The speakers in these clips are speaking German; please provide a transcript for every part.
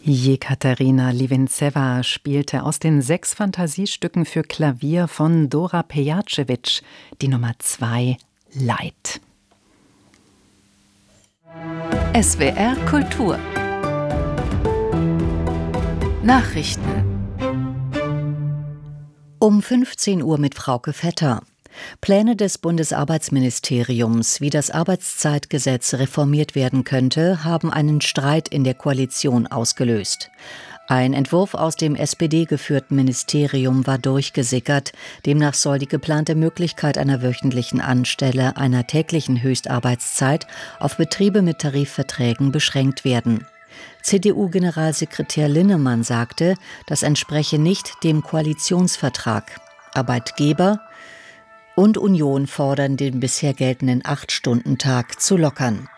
Jekaterina Livintseva spielte aus den 6 Fantasiestücken für Klavier von Dora Pejacevic die Nummer 2 Leid. SWR Kultur Nachrichten Um 15 Uhr mit Frauke Vetter. Pläne des Bundesarbeitsministeriums, wie das Arbeitszeitgesetz reformiert werden könnte, haben einen Streit in der Koalition ausgelöst. Ein Entwurf aus dem SPD-geführten Ministerium war durchgesickert. Demnach soll die geplante Möglichkeit einer wöchentlichen Anstelle einer täglichen Höchstarbeitszeit auf Betriebe mit Tarifverträgen beschränkt werden. CDU-Generalsekretär Linnemann sagte, das entspreche nicht dem Koalitionsvertrag. Arbeitgeber und Union fordern, den bisher geltenden 8-Stunden-Tag zu lockern.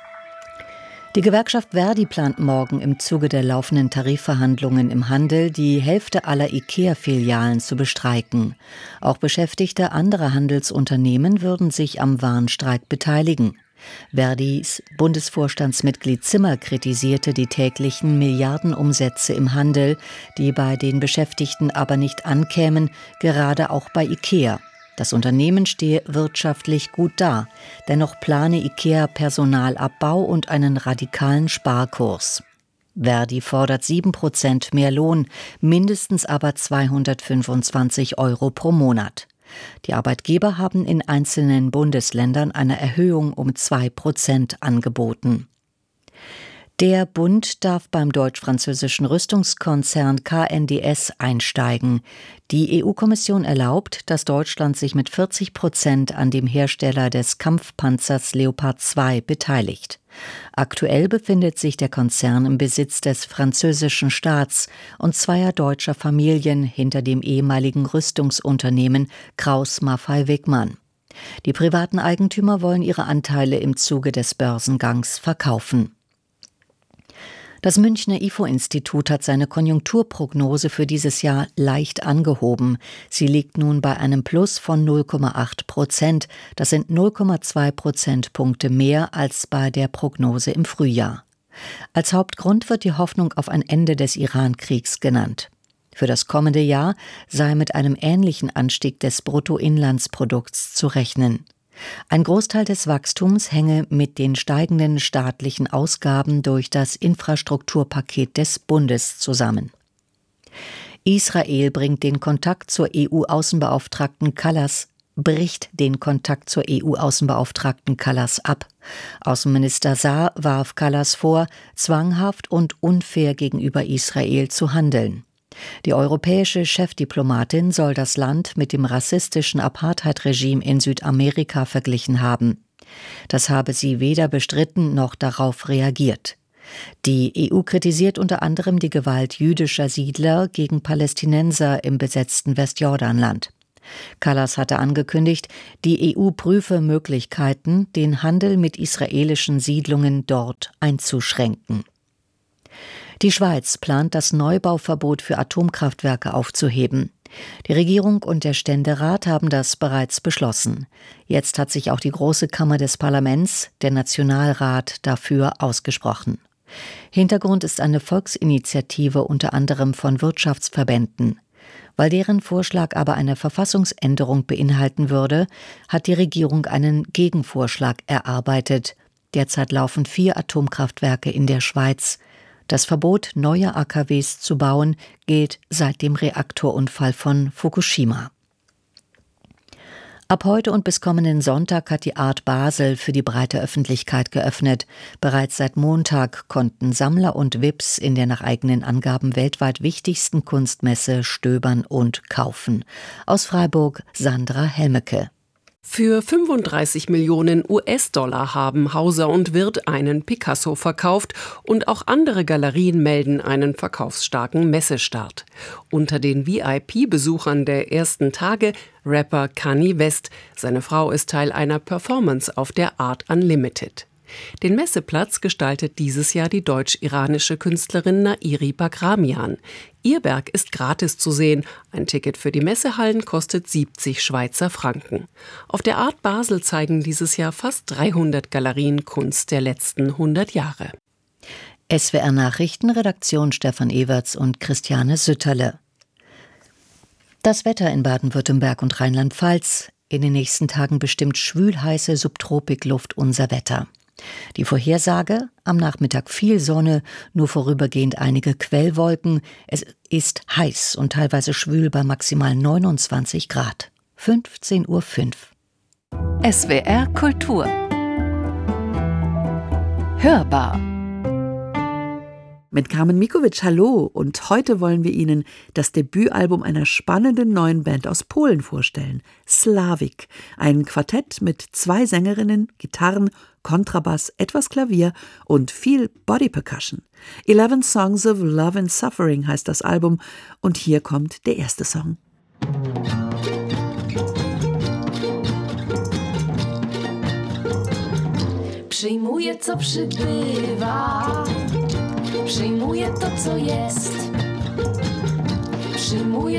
Die Gewerkschaft Verdi plant morgen im Zuge der laufenden Tarifverhandlungen im Handel die Hälfte aller IKEA-Filialen zu bestreiken. Auch Beschäftigte anderer Handelsunternehmen würden sich am Warnstreik beteiligen. Verdis Bundesvorstandsmitglied Zimmer kritisierte die täglichen Milliardenumsätze im Handel, die bei den Beschäftigten aber nicht ankämen, gerade auch bei IKEA. Das Unternehmen stehe wirtschaftlich gut da. Dennoch plane IKEA Personalabbau und einen radikalen Sparkurs. Verdi fordert 7% mehr Lohn, mindestens aber 225 € pro Monat. Die Arbeitgeber haben in einzelnen Bundesländern eine Erhöhung um 2% angeboten. Der Bund darf beim deutsch-französischen Rüstungskonzern KNDS einsteigen. Die EU-Kommission erlaubt, dass Deutschland sich mit 40% an dem Hersteller des Kampfpanzers Leopard 2 beteiligt. Aktuell befindet sich der Konzern im Besitz des französischen Staats und zweier deutscher Familien hinter dem ehemaligen Rüstungsunternehmen Krauss-Maffei-Wegmann. Die privaten Eigentümer wollen ihre Anteile im Zuge des Börsengangs verkaufen. Das Münchner IFO-Institut hat seine Konjunkturprognose für dieses Jahr leicht angehoben. Sie liegt nun bei einem Plus von 0,8%. Das sind 0,2 Prozentpunkte mehr als bei der Prognose im Frühjahr. Als Hauptgrund wird die Hoffnung auf ein Ende des Iran-Kriegs genannt. Für das kommende Jahr sei mit einem ähnlichen Anstieg des Bruttoinlandsprodukts zu rechnen. Ein Großteil des Wachstums hänge mit den steigenden staatlichen Ausgaben durch das Infrastrukturpaket des Bundes zusammen. Israel bricht den Kontakt zur EU-Außenbeauftragten Kallas ab. Außenminister Saar warf Kallas vor, zwanghaft und unfair gegenüber Israel zu handeln. Die europäische Chefdiplomatin soll das Land mit dem rassistischen Apartheid-Regime in Südamerika verglichen haben. Das habe sie weder bestritten noch darauf reagiert. Die EU kritisiert unter anderem die Gewalt jüdischer Siedler gegen Palästinenser im besetzten Westjordanland. Kallas hatte angekündigt, die EU prüfe Möglichkeiten, den Handel mit israelischen Siedlungen dort einzuschränken. Die Schweiz plant, das Neubauverbot für Atomkraftwerke aufzuheben. Die Regierung und der Ständerat haben das bereits beschlossen. Jetzt hat sich auch die Große Kammer des Parlaments, der Nationalrat, dafür ausgesprochen. Hintergrund ist eine Volksinitiative unter anderem von Wirtschaftsverbänden. Weil deren Vorschlag aber eine Verfassungsänderung beinhalten würde, hat die Regierung einen Gegenvorschlag erarbeitet. Derzeit laufen 4 Atomkraftwerke in der Schweiz. Das Verbot, neue AKWs zu bauen, gilt seit dem Reaktorunfall von Fukushima. Ab heute und bis kommenden Sonntag hat die Art Basel für die breite Öffentlichkeit geöffnet. Bereits seit Montag konnten Sammler und VIPs in der nach eigenen Angaben weltweit wichtigsten Kunstmesse stöbern und kaufen. Aus Freiburg Sandra Helmeke. Für 35 Millionen US-Dollar haben Hauser und Wirth einen Picasso verkauft und auch andere Galerien melden einen verkaufsstarken Messestart. Unter den VIP-Besuchern der ersten Tage Rapper Kanye West. Seine Frau ist Teil einer Performance auf der Art Unlimited. Den Messeplatz gestaltet dieses Jahr die deutsch-iranische Künstlerin Nairi Bagramian. Ihr Werk ist gratis zu sehen. Ein Ticket für die Messehallen kostet 70 Schweizer Franken. Auf der Art Basel zeigen dieses Jahr fast 300 Galerien Kunst der letzten 100 Jahre. SWR Nachrichten, Redaktion Stefan Everts und Christiane Sütterle. Das Wetter in Baden-Württemberg und Rheinland-Pfalz. In den nächsten Tagen bestimmt schwülheiße Subtropikluft unser Wetter. Die Vorhersage: am Nachmittag viel Sonne, nur vorübergehend einige Quellwolken. Es ist heiß und teilweise schwül bei maximal 29 Grad. 15:05 Uhr. SWR Kultur. Hörbar. Mit Carmen Mikovic, hallo, und heute wollen wir Ihnen das Debütalbum einer spannenden neuen Band aus Polen vorstellen, Slavik, ein Quartett mit 2 Sängerinnen, Gitarren, Kontrabass, etwas Klavier und viel Body Percussion. 11 Songs of Love and Suffering heißt das Album, und hier kommt der erste Song. Przyjmuję, co przybywa, przyjmuję to, co jest, przyjmuję